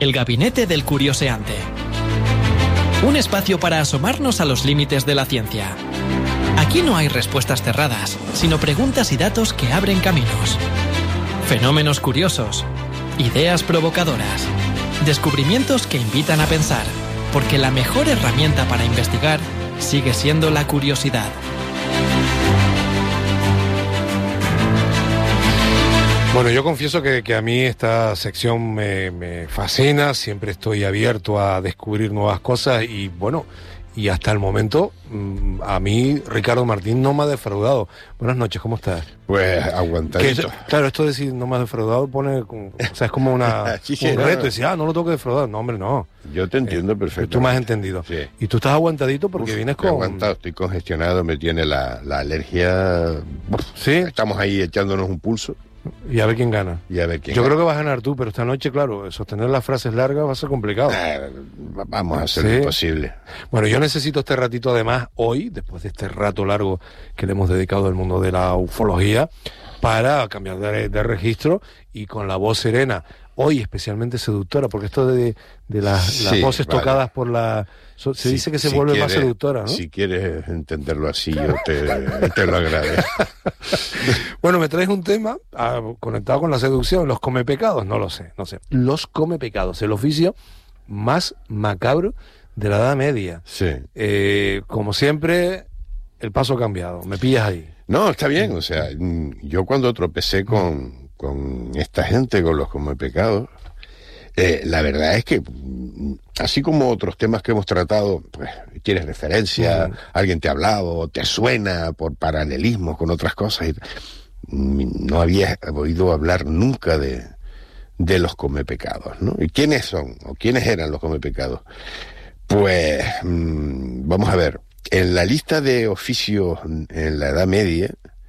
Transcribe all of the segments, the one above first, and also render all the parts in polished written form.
El Gabinete del Curioseante. Un espacio para asomarnos a los límites de la ciencia. Aquí no hay respuestas cerradas, sino preguntas y datos que abren caminos. Fenómenos curiosos, ideas provocadoras, descubrimientos que invitan a pensar, porque la mejor herramienta para investigar sigue siendo la curiosidad. Bueno, yo confieso que a mí esta sección me fascina, siempre estoy abierto a descubrir nuevas cosas y bueno, y hasta el momento a mí Ricardo Martín no me ha defraudado. Buenas noches, ¿cómo estás? Pues aguantadito. Claro, esto de decir no me ha defraudado es como una, sí, un reto, no. decir, no lo tengo que defraudar. No, hombre, no. Yo te entiendo perfectamente. Tú me has entendido. Sí. Y tú estás aguantadito porque vienes estoy con... aguantado, estoy congestionado, me tiene la alergia. Sí. Estamos ahí echándonos un pulso. Y a ver quién gana. Y a ver quién Yo gana. creo que vas a ganar tú, pero esta noche, claro, sostener las frases largas va a ser complicado. Vamos a hacer lo imposible. Bueno, yo necesito este ratito además hoy, después de este rato largo que le hemos dedicado al mundo de la ufología, para cambiar de registro y con la voz serena, hoy especialmente seductora, porque esto de las voces tocadas por la... Se dice que se vuelve más seductora, ¿no? Si quieres entenderlo así, yo te lo agradezco. Bueno, me traes un tema conectado con la seducción, los comepecados, no sé. Los comepecados, el oficio más macabro de la Edad Media. Sí. Como siempre, el paso ha cambiado, me pillas ahí. No, está bien, o sea, yo cuando tropecé con esta gente, con los comepecados, la verdad es que, así como otros temas que hemos tratado, pues tienes referencia, alguien te ha hablado, te suena por paralelismos con otras cosas, y no había oído hablar nunca de los comepecados, ¿no? ¿Y quiénes son? ¿O quiénes eran los comepecados? Pues, vamos a ver, en la lista de oficios en la Edad Media,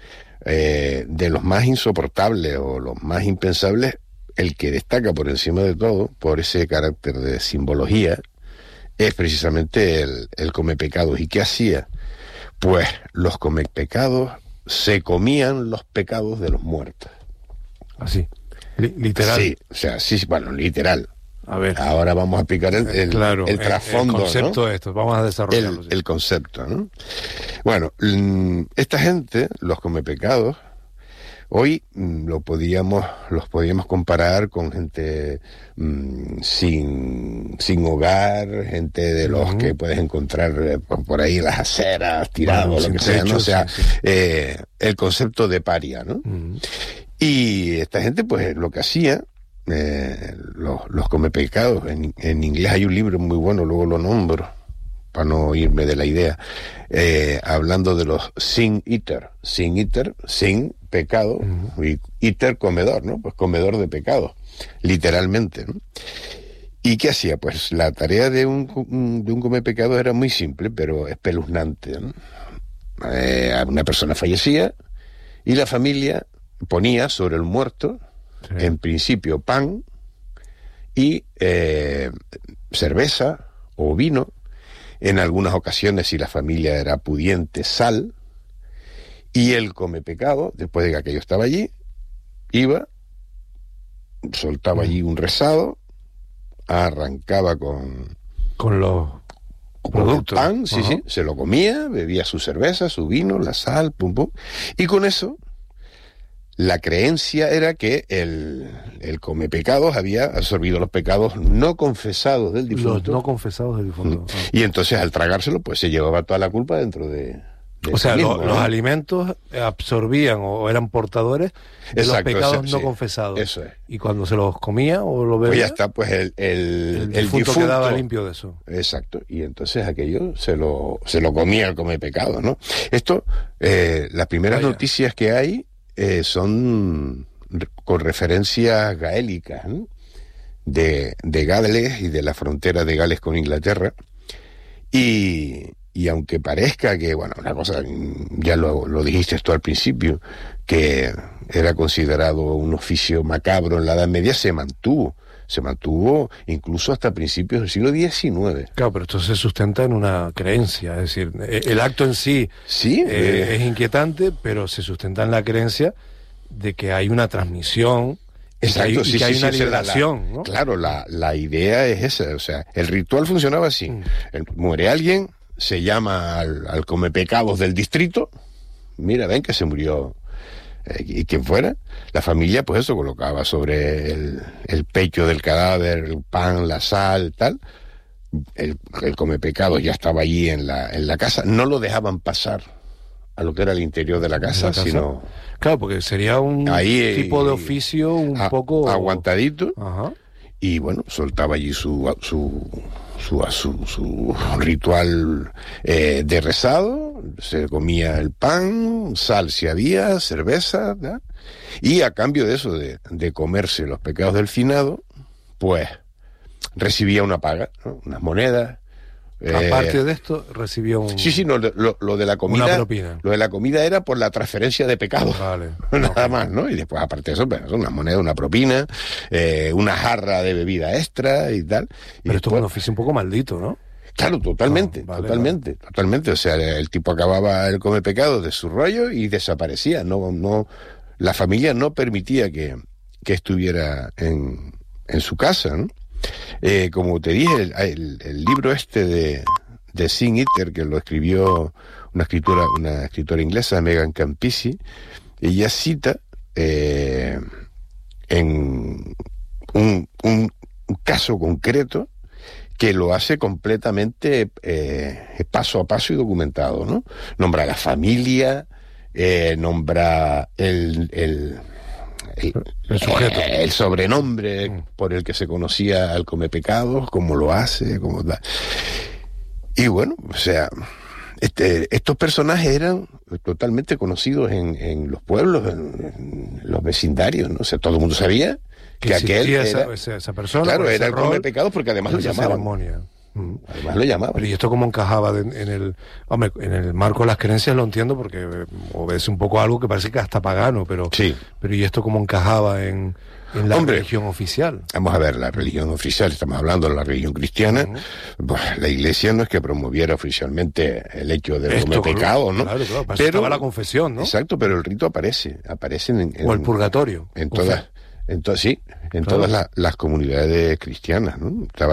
de los más insoportables o los más impensables, el que destaca por encima de todo, por ese carácter de simbología, es precisamente el comepecados. ¿Y qué hacía? Pues los comepecados se comían los pecados de los muertos. Así, literal. Sí, o sea, sí, bueno, literal. A ver. Ahora vamos a explicar el trasfondo, el concepto, ¿no? De esto, vamos a desarrollarlo. El concepto, ¿no? Bueno, esta gente, los comepecados, hoy los podíamos comparar con gente sin hogar, gente de los que puedes encontrar por ahí en las aceras, tirados, lo que sea, ¿no? O sea, el concepto de paria, ¿no? Y esta gente, pues, lo que hacía, los comepecados, en inglés hay un libro muy bueno, luego lo nombro, para no irme de la idea, hablando de los sin eater, sin pecado, y eater comedor, ¿no? Pues comedor de pecados, literalmente, ¿no? ¿Y qué hacía? Pues la tarea de un comepecado era muy simple, pero espeluznante, ¿no? Una persona fallecía y la familia ponía sobre el muerto, en principio, pan y cerveza o vino. En algunas ocasiones, si la familia era pudiente, sal. Y el comepecado, después de que aquello estaba allí, iba, soltaba allí un rezado, arrancaba con los productos. El pan, sí, se lo comía, bebía su cerveza, su vino, la sal, pum, pum. Y con eso, la creencia era que el comepecados había absorbido los pecados no confesados del difunto. Los no confesados del difunto. Y entonces, al tragárselo, pues se llevaba toda la culpa dentro de o sea, mismo, los alimentos absorbían o eran portadores de los pecados no confesados. Eso es. Y cuando se los comía o lo bebía, pues ya está, pues el difunto quedaba limpio de eso. Exacto. Y entonces aquello se lo comía el comepecado, ¿no? Esto, las primeras noticias que hay son con referencias gaélicas, ¿no? de Gales y de la frontera de Gales con Inglaterra. Y aunque parezca que, bueno, una cosa, ya lo dijiste tú al principio, que era considerado un oficio macabro en la Edad Media, se mantuvo incluso hasta principios del siglo XIX. Claro, pero esto se sustenta en una creencia, es decir, el acto en sí, es inquietante, pero se sustenta en la creencia de que hay una transmisión Exacto, y que hay una liberación, ¿no? Claro, la idea es esa, o sea, el ritual funcionaba así. Muere alguien, se llama al comepecados del distrito, mira, ven que se murió, y quien fuera, la familia, pues eso, colocaba sobre el pecho del cadáver el pan, la sal, tal. El comepecados ya estaba allí en la casa, no lo dejaban pasar a lo que era el interior de la casa, sino... Claro, porque sería un tipo de oficio un poco... aguantadito. Ajá. Y bueno, soltaba allí su ritual de rezado, se comía el pan, sal si había, cerveza, ¿verdad? Y a cambio de eso, de comerse los pecados del finado, pues recibía una paga, ¿no? Unas monedas. Aparte de esto, recibió un... Sí, no, lo de la comida... Una propina. Lo de la comida era por la transferencia de pecados. Vale. Nada más, ¿no? Y después, aparte de eso, pues, una moneda, una propina, una jarra de bebida extra y tal. Pero esto es un oficio un poco maldito, ¿no? Claro, totalmente. O sea, el tipo acababa el comepecados de su rollo y desaparecía. No, la familia no permitía que estuviera en su casa, ¿no? Como te dije, el libro este de Sin Iter, que lo escribió una escritora inglesa, Megan Campisi, ella cita en un caso concreto que lo hace completamente paso a paso y documentado, ¿no? Nombra a la familia, nombra el sujeto, el sobrenombre por el que se conocía al comepecados, cómo lo hace, cómo da. Y bueno, o sea, estos personajes eran totalmente conocidos en los pueblos, en los vecindarios, ¿no? O sea, todo el mundo sabía que aquel era esa persona. Claro, era el comepecados porque además lo llamaban. Ceremonia. Además lo llamaban. Pero ¿y esto cómo encajaba en el marco de las creencias? Lo entiendo porque obedece un poco a algo que parece que hasta pagano, pero sí. Pero ¿y esto cómo encajaba en la religión oficial? Vamos a ver, la religión oficial, estamos hablando de la religión cristiana, pues la Iglesia no es que promoviera oficialmente el hecho del comepecados, ¿no? Claro, pero estaba la confesión, ¿no? Exacto, pero el rito aparece o el purgatorio. Entonces todas las comunidades cristianas, ¿no? Estaba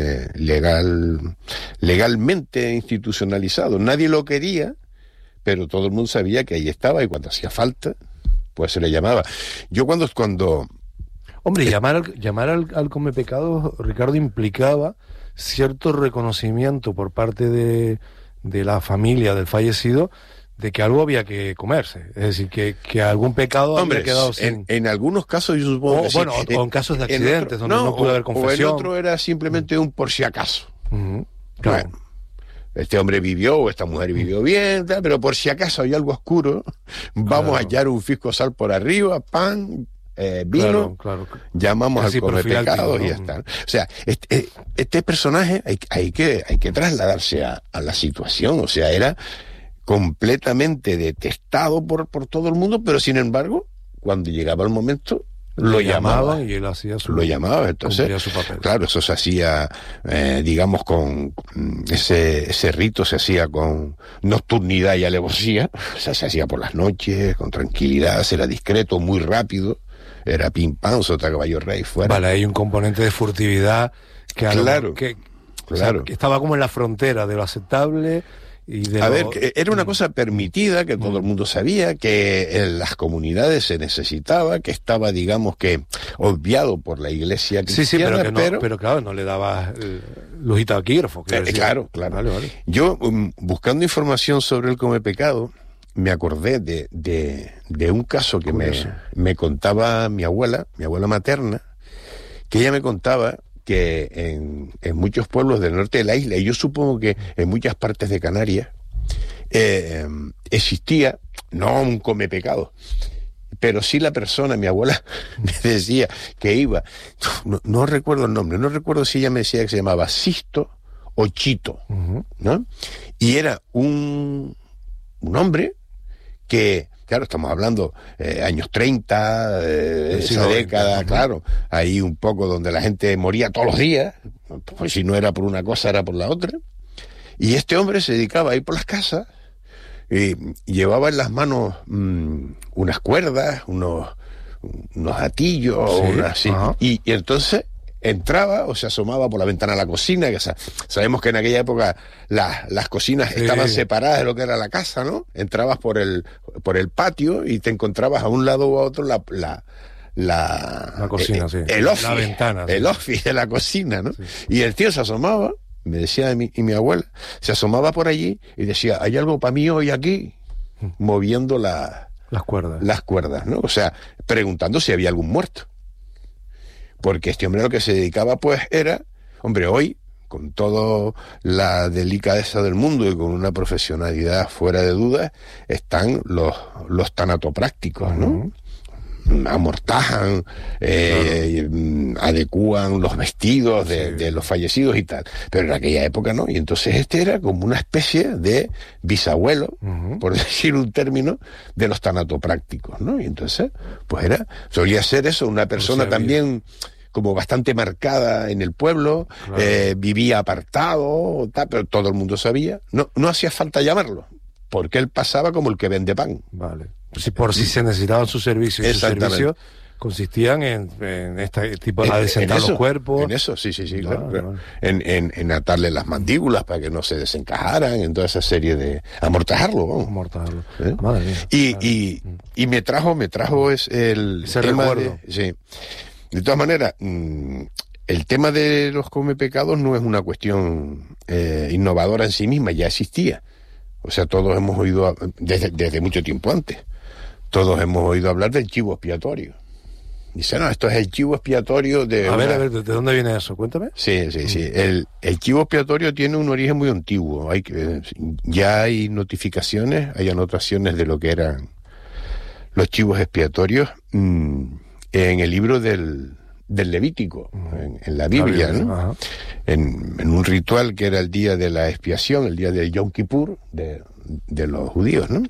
legalmente institucionalizado. Nadie lo quería, pero todo el mundo sabía que ahí estaba y cuando hacía falta, pues se le llamaba. Yo cuando Hombre, llamar al comepecados, Ricardo, implicaba cierto reconocimiento por parte de la familia del fallecido de que algo había que comerse, es decir, que algún pecado había quedado sin... En algunos casos yo supongo que bueno, sí. O en casos de accidentes, donde no pudo haber confesión. O el otro era simplemente un por si acaso. Claro. Bueno, este hombre vivió, o esta mujer vivió bien, tal, pero por si acaso hay algo oscuro, vamos a hallar un fisco sal por arriba, pan, vino, llamamos al comepecados, ¿no? Y ya está. O sea, este personaje hay que trasladarse a la situación, o sea, era completamente detestado por todo el mundo, pero sin embargo, cuando llegaba el momento, lo llamaban y él hacía lo llamaba, entonces su papel. Claro, eso se hacía digamos con ese rito se hacía con nocturnidad y alevosía, o sea, se hacía por las noches con tranquilidad, era discreto, muy rápido, era pim pam, sota caballo rey, fuera. Vale, hay un componente de furtividad que o sea, que estaba como en la frontera de lo aceptable. Que era una cosa permitida, que todo el mundo sabía, que en las comunidades se necesitaba, que estaba, digamos, que obviado por la Iglesia cristiana. Sí, pero claro, no le daba lujita taquígrafo. Claro. Vale. Yo, buscando información sobre el comepecado, me acordé de un caso que me contaba mi abuela materna, que ella me contaba que en muchos pueblos del norte de la isla, y yo supongo que en muchas partes de Canarias, existía, no un comepecados, pero sí la persona, mi abuela me decía que iba, no recuerdo el nombre, no recuerdo si ella me decía que se llamaba Sisto o Chito, ¿no? Y era un hombre que, claro, estamos hablando años 30, esa década, claro, ahí un poco donde la gente moría todos los días, pues si no era por una cosa era por la otra, y este hombre se dedicaba a ir por las casas, y llevaba en las manos unas cuerdas, unos atillos, Sí, así, y entonces entraba o se asomaba por la ventana a la cocina, que sabemos que en aquella época las cocinas estaban separadas de lo que era la casa, ¿no? Entrabas por el patio y te encontrabas a un lado o a otro la cocina, el office, la ventana, el office de la cocina, ¿no? Sí. Y el tío se asomaba, me decía mi abuela, se asomaba por allí y decía, ¿hay algo para mí hoy aquí? Moviendo las cuerdas, ¿no? O sea, preguntando si había algún muerto. Porque este hombre lo que se dedicaba, pues, era, hombre, hoy, con toda la delicadeza del mundo y con una profesionalidad fuera de dudas, están los tanatoprácticos, ¿no? Amortajan, adecúan los vestidos de los fallecidos y tal. Pero en aquella época no. Y entonces este era como una especie de bisabuelo, por decir un término, de los tanatoprácticos, ¿no? Y entonces, pues solía ser eso, una persona también como bastante marcada en el pueblo, claro. Vivía apartado, tal, pero todo el mundo sabía. No hacía falta llamarlo, porque él pasaba como el que vende pan. Vale. Por si se necesitaban sus servicios. Y sus servicios consistían en este tipo de adecentar los cuerpos. En eso, sí, claro. En atarle las mandíbulas para que no se desencajaran, en toda esa serie de... Amortajarlo, vamos. Amortajarlo. Madre mía. Y me trajo ese recuerdo. Sí. De todas maneras, el tema de los comepecados no es una cuestión innovadora en sí misma, ya existía. O sea, todos hemos oído, desde mucho tiempo antes, todos hemos oído hablar del chivo expiatorio. Dice, no, esto es el chivo expiatorio de... A ver, ¿de dónde viene eso? Cuéntame. Sí. El chivo expiatorio tiene un origen muy antiguo. Ya hay notificaciones, hay anotaciones de lo que eran los chivos expiatorios en el libro del Levítico, en la Biblia, ¿no? En un ritual que era el día de la expiación, el día de Yom Kippur, de los judíos, ¿no?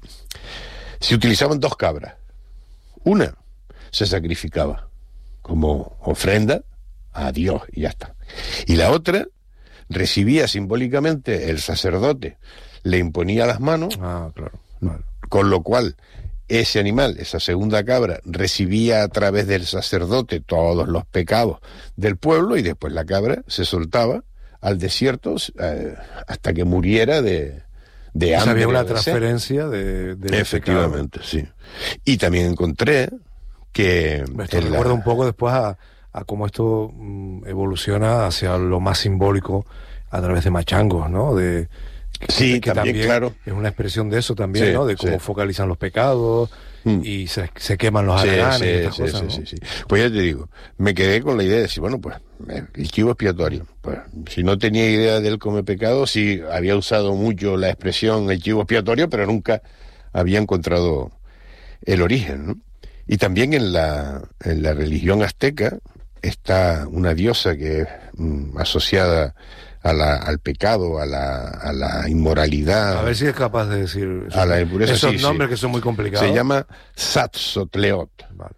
Se utilizaban 2 cabras. Una se sacrificaba como ofrenda a Dios y ya está. Y la otra recibía simbólicamente el sacerdote, le imponía las manos, claro. Con lo cual ese animal, esa segunda cabra, recibía a través del sacerdote todos los pecados del pueblo y después la cabra se soltaba al desierto hasta que muriera de hambre. Había una transferencia de efectivamente, sí. Y también encontré que... Esto recuerda un poco después a cómo esto evoluciona hacia lo más simbólico a través de machangos, ¿no? Sí, que también, claro. Es una expresión de eso también, ¿no? De cómo focalizan los pecados y se queman los haraganes y estas cosas, ¿no? Sí. Pues ya te digo, me quedé con la idea de decir, bueno, pues, el chivo expiatorio. Pues, si no tenía idea del come pecado, sí había usado mucho la expresión el chivo expiatorio, pero nunca había encontrado el origen, ¿no? Y también en la religión azteca está una diosa que es asociada al pecado, a la inmoralidad. A ver si es capaz de decir a la impureza, esos nombres que son muy complicados. Se llama Satzotleot. Vale.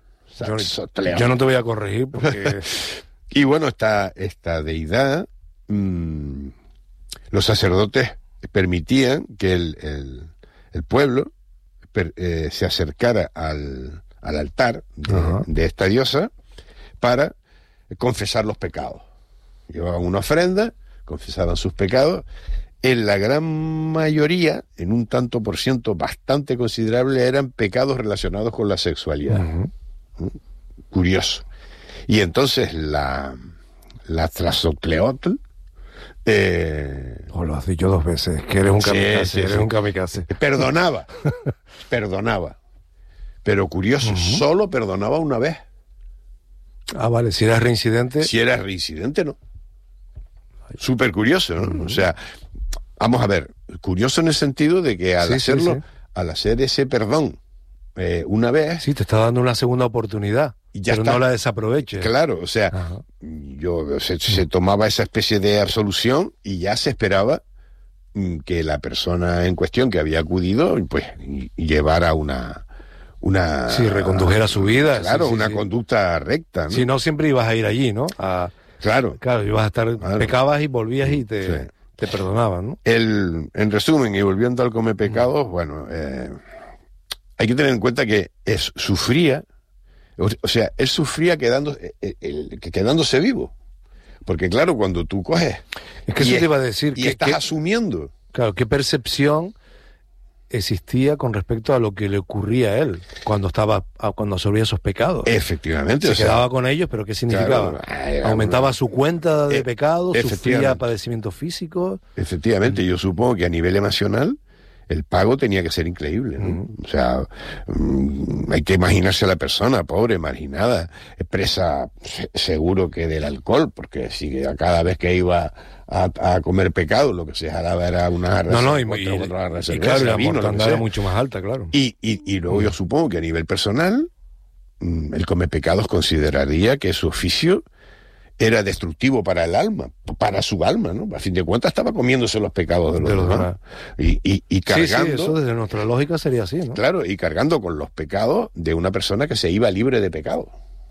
Yo no te voy a corregir porque... Y bueno, esta deidad, los sacerdotes permitían que el pueblo se acercara al altar de esta diosa para confesar los pecados. Llevaban una ofrenda, confesaban sus pecados. En la gran mayoría, en un tanto por ciento bastante considerable, eran pecados relacionados con la sexualidad. Curioso. Y entonces la Tlazotleotl lo has dicho 2 veces, que eres un kamikaze, un kamikaze. Perdonaba. Pero curioso, solo perdonaba una vez. Vale, si eras reincidente... Si eras reincidente, no. Súper curioso, ¿no? O sea, vamos a ver, curioso en el sentido de que al hacer ese perdón una vez... Sí, te está dando una segunda oportunidad, y ya pero está. No la desaproveches. Claro, o sea, se tomaba esa especie de absolución y ya se esperaba que la persona en cuestión que había acudido, pues, llevara una recondujera su vida. Claro, una conducta recta, ¿no? Si no, siempre ibas a ir allí, ¿no? Claro, ibas a estar, pecabas y volvías y te perdonaban, ¿no? En resumen, y volviendo al come pecados, bueno, hay que tener en cuenta que sufría O sea, él sufría quedándose vivo. Porque claro, cuando tú coges... Es que eso te iba a decir. Y estás asumiendo. Claro, ¿qué percepción existía con respecto a lo que le ocurría a él cuando absorbía esos pecados? Efectivamente. Se quedaba con ellos, pero ¿qué significaba? Claro, aumentaba su cuenta de pecados, sufría padecimientos físicos. Efectivamente, yo supongo que a nivel emocional el pago tenía que ser increíble, ¿no? O sea, hay que imaginarse a la persona pobre, marginada, presa seguro que del alcohol, porque si cada vez que iba a comer pecado lo que se jalaba era una jarra y claro, la mortandad era mucho más alta, claro. Y luego yo supongo que a nivel personal el come pecados consideraría que su oficio era destructivo para el alma, para su alma, ¿no? A fin de cuentas estaba comiéndose los pecados de los demás. Y cargando... Sí, eso desde nuestra lógica sería así, ¿no? Claro, y cargando con los pecados de una persona que se iba libre de pecado.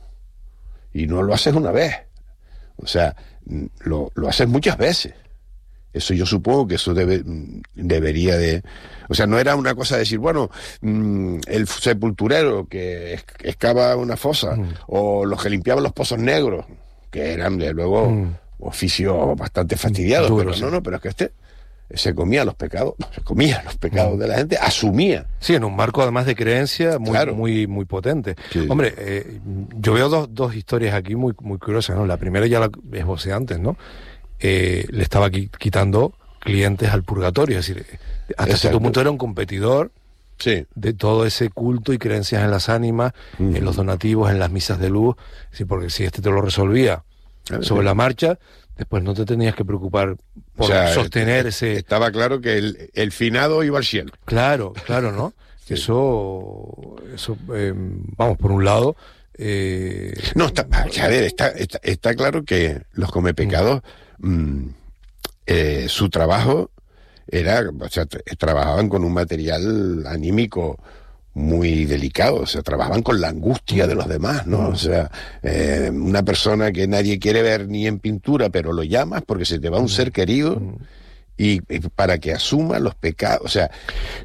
Y no lo haces una vez. O sea, lo haces muchas veces. Eso yo supongo que eso debería de... O sea, no era una cosa de decir, bueno, el sepulturero que excava una fosa, o los que limpiaban los pozos negros, que eran de luego oficios bastante fastidiados, pero es que se comía los pecados de la gente, asumía. Sí, en un marco además de creencia muy potente. Sí. Hombre, yo veo dos historias aquí muy curiosas, ¿no? La primera ya la esbocé antes, ¿no? Le estaba quitando clientes al purgatorio, es decir, hasta cierto punto era un competidor de todo ese culto y creencias en las ánimas, en los donativos, en las misas de luz, sí, porque si te lo resolvía sobre la marcha, después no te tenías que preocupar por sostener ese... Estaba claro que el finado iba al cielo. Claro, ¿no? Sí. Eso vamos, por un lado... No, está claro que los comepecados, su trabajo era, o sea, trabajaban con un material anímico muy delicado, o sea, trabajaban con la angustia de los demás, ¿no? O sea, una persona que nadie quiere ver ni en pintura, pero lo llamas porque se te va un ser querido y para que asuma los pecados, o sea,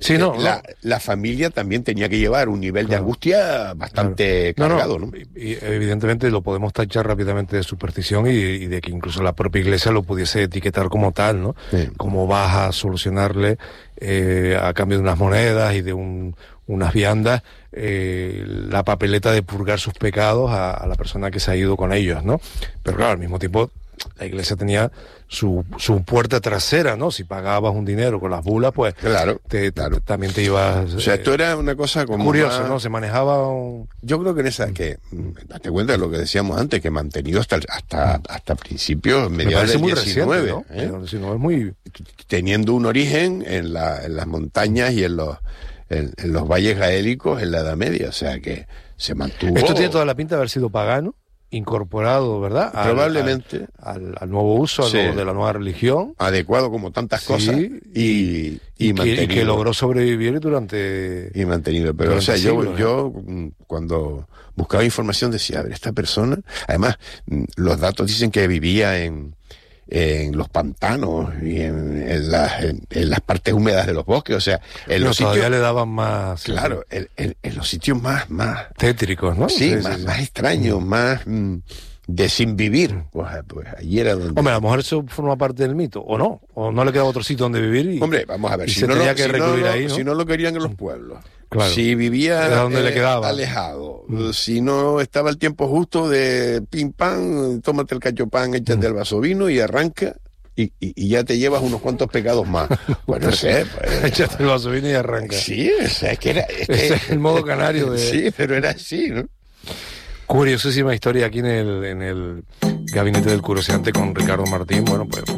la familia también tenía que llevar un nivel de angustia bastante cargado, ¿no? Y evidentemente lo podemos tachar rápidamente de superstición y de que incluso la propia iglesia lo pudiese etiquetar como tal, ¿no? Sí. Como vas a solucionarle a cambio de unas monedas y de unas viandas, la papeleta de purgar sus pecados a la persona que se ha ido con ellos, ¿no? Pero claro, al mismo tiempo la iglesia tenía su puerta trasera, ¿no? Si pagabas un dinero con las bulas, pues también te ibas... O sea, esto era una cosa como curiosa, ¿no? Se manejaba Yo creo que en esa date cuenta de lo que decíamos antes, que mantenido hasta principios, mediados del 19, reciente, ¿no? El 19 es muy... Teniendo un origen en las montañas y en los valles gaélicos en la Edad Media, o sea que se mantuvo... Esto tiene toda la pinta de haber sido pagano, incorporado, ¿verdad? Probablemente. Al nuevo uso, de la nueva religión. Adecuado como tantas cosas. Y que logró sobrevivir durante... Y mantenido. Pero, o sea, yo cuando buscaba información decía, a ver, esta persona... Además, los datos dicen que vivía en los pantanos y en las partes húmedas de los bosques, o sea, en los sitios... todavía le daban más... Claro, en los sitios más... tétricos, ¿no? Sí, más extraños, más de sin vivir. Pues allí era donde... Hombre, a lo mejor eso forma parte del mito, o no le quedaba otro sitio donde vivir Hombre, vamos a ver, si no lo querían en los pueblos. Claro. Si vivía donde le quedaba alejado, si no estaba el tiempo justo de pim pam, tómate el cachopán, échate el vaso vino y arranca y ya te llevas unos cuantos pecados más. Bueno, no sé, échate el vaso vino y arranca. Sí, o sea, es que era... Ese es el modo canario de... Sí, pero era así, ¿no? Curiosísima historia aquí en el gabinete del curioseante con Ricardo Martín. Bueno, pues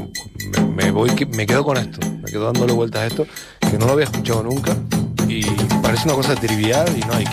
me quedo con esto, me quedo dándole vueltas a esto, que no lo había escuchado nunca y parece una cosa trivial y no hay